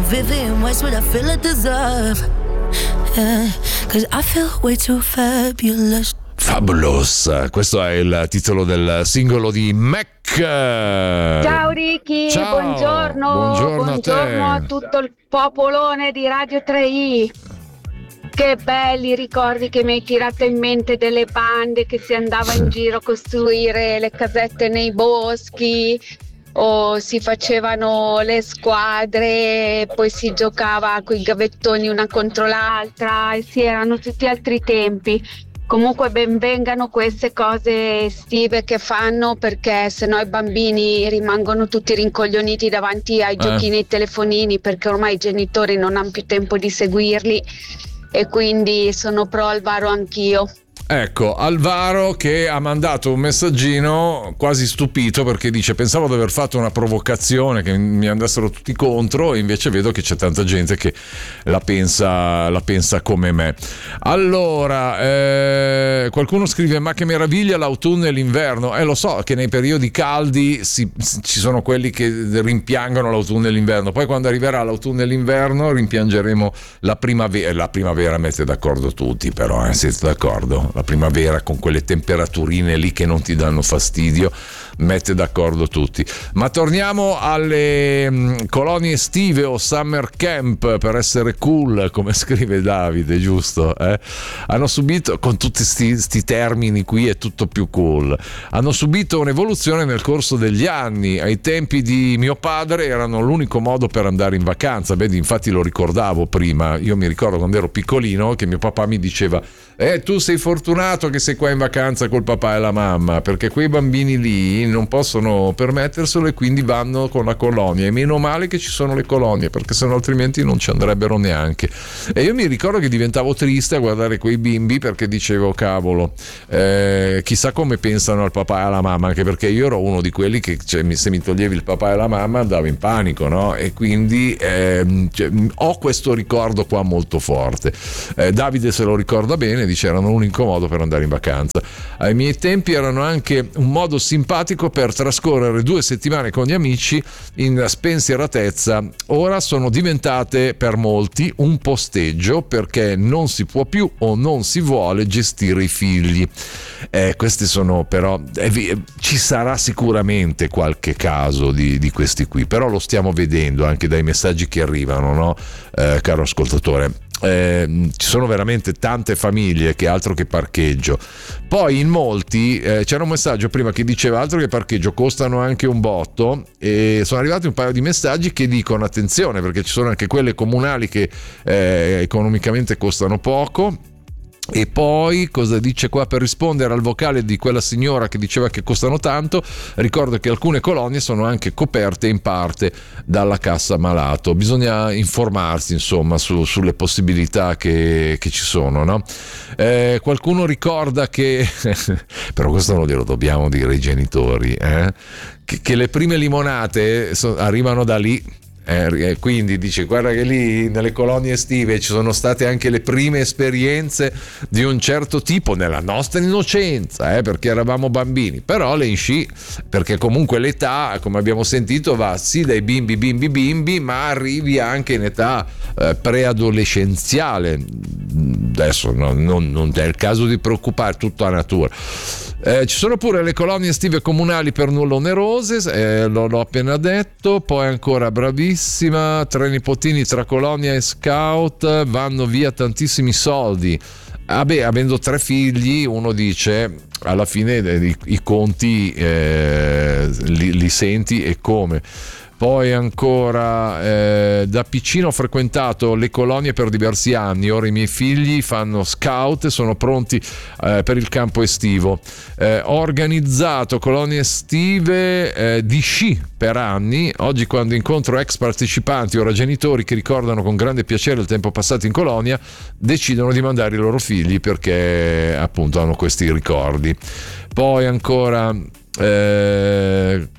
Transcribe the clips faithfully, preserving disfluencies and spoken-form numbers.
Vivian Westwood, I feel I deserve. Yeah, cause I feel way too fabulous. Fabulous, questo è il titolo del singolo di Mac. Ciao Ricky, Ciao. buongiorno, buongiorno, buongiorno a, a tutto il popolone di Radio tre i. Che belli ricordi che mi hai tirato in mente delle bande che si andava in giro a costruire le casette nei boschi o si facevano le squadre, poi si giocava con i gavettoni una contro l'altra e sì, erano tutti altri tempi. Comunque ben vengano queste cose estive che fanno, perché sennò i bambini rimangono tutti rincoglioniti davanti ai giochini e ai telefonini, perché ormai i genitori non hanno più tempo di seguirli, e quindi sono pro Alvaro anch'io. Ecco, Alvaro che ha mandato un messaggino quasi stupito perché dice: pensavo di aver fatto una provocazione, che mi andassero tutti contro, e invece vedo che c'è tanta gente che la pensa, la pensa come me. Allora, eh, qualcuno scrive: ma che meraviglia l'autunno e l'inverno. Eh, lo so che nei periodi caldi si, ci sono quelli che rimpiangono l'autunno e l'inverno, poi quando arriverà l'autunno e l'inverno rimpiangeremo la primavera. La primavera mette d'accordo tutti, però, eh, siete d'accordo? La primavera con quelle temperaturine lì che non ti danno fastidio mette d'accordo tutti. Ma torniamo alle mh, colonie estive o summer camp, per essere cool, come scrive Davide, giusto? Eh? Hanno subito, con tutti sti, sti termini qui è tutto più cool, hanno subito un'evoluzione nel corso degli anni. Ai tempi di mio padre erano l'unico modo per andare in vacanza. Vedi, infatti lo ricordavo prima, io mi ricordo quando ero piccolino che mio papà mi diceva: eh, tu sei fortunato che sei qua in vacanza col papà e la mamma, perché quei bambini lì non possono permetterselo e quindi vanno con la colonia, e meno male che ci sono le colonie, perché sennò altrimenti non ci andrebbero neanche. E io mi ricordo che diventavo triste a guardare quei bimbi, perché dicevo: cavolo, eh, chissà come pensano al papà e alla mamma, anche perché io ero uno di quelli che, cioè, se mi toglievi il papà e la mamma andavo in panico, no? E quindi eh, cioè, ho questo ricordo qua molto forte. eh, Davide se lo ricorda bene, dice: erano l'unico modo per andare in vacanza. Ai miei tempi erano anche un modo simpatico per trascorrere due settimane con gli amici in spensieratezza. Ora sono diventate per molti un posteggio, perché non si può più o non si vuole gestire i figli. Eh, questi sono però eh, ci sarà sicuramente qualche caso di, di questi qui, però lo stiamo vedendo anche dai messaggi che arrivano, no? Eh, caro ascoltatore. Eh, ci sono veramente tante famiglie che altro che parcheggio. Poi in molti eh, c'era un messaggio prima che diceva: altro che parcheggio, costano anche un botto. E sono arrivati un paio di messaggi che dicono: attenzione, perché ci sono anche quelle comunali che eh, economicamente costano poco. E poi cosa dice qua per rispondere al vocale di quella signora che diceva che costano tanto? Ricordo che alcune colonie sono anche coperte in parte dalla cassa malato. Bisogna informarsi, insomma, su, sulle possibilità che, che ci sono, no? Eh, qualcuno ricorda che però questo non glielo dobbiamo dire ai genitori, eh? che, che le prime limonate so, arrivano da lì. Eh, quindi dice: guarda che lì nelle colonie estive ci sono state anche le prime esperienze di un certo tipo, nella nostra innocenza, eh, perché eravamo bambini, però le insci, perché comunque l'età, come abbiamo sentito, va sì dai bimbi bimbi bimbi, ma arrivi anche in età eh, preadolescenziale. Adesso no, non, non è il caso di preoccupare, tutto a natura. Eh, ci sono pure le colonie estive comunali per nulla onerose, eh, l'ho, l'ho appena detto. Poi ancora, bravissima, tre nipotini tra colonia e scout, vanno via tantissimi soldi. Ah beh, avendo tre figli, uno dice alla fine i, i conti eh, li, li senti e come. Poi ancora, eh, da piccino ho frequentato le colonie per diversi anni, ora i miei figli fanno scout e sono pronti eh, per il campo estivo. Eh, ho organizzato colonie estive eh, di sci per anni. Oggi, quando incontro ex partecipanti, ora genitori che ricordano con grande piacere il tempo passato in colonia, decidono di mandare i loro figli perché appunto hanno questi ricordi. Poi ancora... Eh,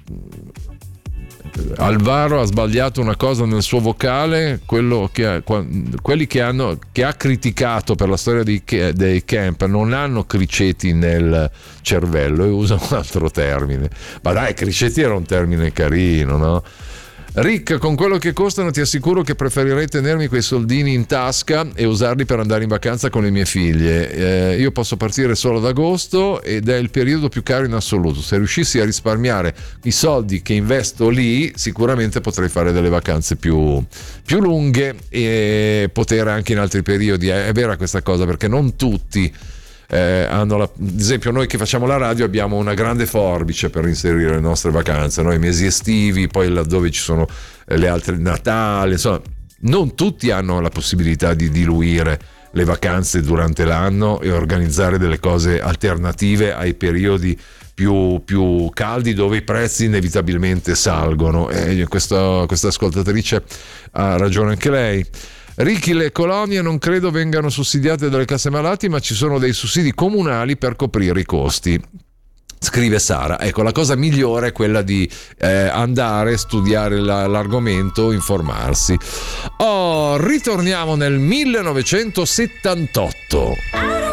Alvaro ha sbagliato una cosa nel suo vocale, quello che ha, quelli che hanno che ha criticato per la storia dei, dei camp non hanno criceti nel cervello, e usa un altro termine. Ma dai, criceti era un termine carino, no? Rick, con quello che costano ti assicuro che preferirei tenermi quei soldini in tasca e usarli per andare in vacanza con le mie figlie. Eh, io posso partire solo ad agosto ed è il periodo più caro in assoluto. Se riuscissi a risparmiare i soldi che investo lì, sicuramente potrei fare delle vacanze più, più lunghe e poter anche in altri periodi. È vera questa cosa, perché non tutti Eh, hanno la, ad esempio noi che facciamo la radio abbiamo una grande forbice per inserire le nostre vacanze, no? I mesi estivi, poi laddove ci sono le altre, Natale, insomma non tutti hanno la possibilità di diluire le vacanze durante l'anno e organizzare delle cose alternative ai periodi più, più caldi dove i prezzi inevitabilmente salgono, e questa, questa ascoltatrice ha ragione anche lei. Ricky, le colonie non credo vengano sussidiate dalle casse malati, ma ci sono dei sussidi comunali per coprire i costi. Scrive Sara. Ecco, la cosa migliore è quella di eh, andare a studiare la, l'argomento, informarsi. Oh, ritorniamo nel millenovecentosettantotto.